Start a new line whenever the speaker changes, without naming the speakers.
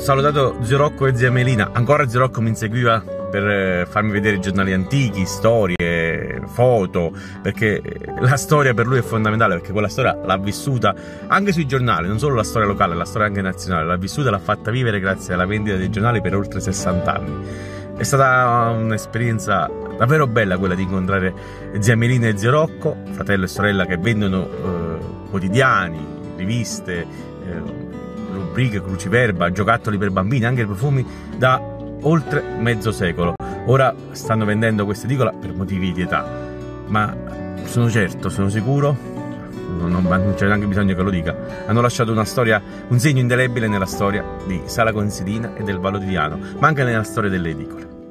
salutato zio Rocco e zia Melina. Ancora zio Rocco mi inseguiva per farmi vedere giornali antichi, storie, foto, perché la storia per lui è fondamentale, perché quella storia l'ha vissuta anche sui giornali, non solo la storia locale, la storia anche nazionale, l'ha vissuta e l'ha fatta vivere grazie alla vendita dei giornali per oltre 60 anni. È stata un'esperienza davvero bella quella di incontrare zia Melina e zio Rocco, fratello e sorella che vendono quotidiani, riviste, rubriche, cruciverba, giocattoli per bambini, anche profumi da oltre mezzo secolo. Ora stanno vendendo questa edicola per motivi di età, ma sono certo, sono sicuro, non c'è neanche bisogno che lo dica, hanno lasciato una storia, un segno indelebile nella storia di Sala Consilina e del Vallo di Diano, ma anche nella storia delle edicole.